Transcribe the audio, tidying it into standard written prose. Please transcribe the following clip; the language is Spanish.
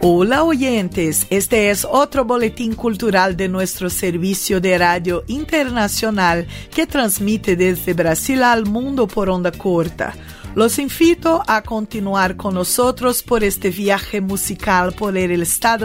Hola oyentes, este es otro boletín cultural de nuestro servicio de radio internacional que transmite desde Brasil al mundo por onda corta. Los invito a continuar con nosotros por este viaje musical por el estado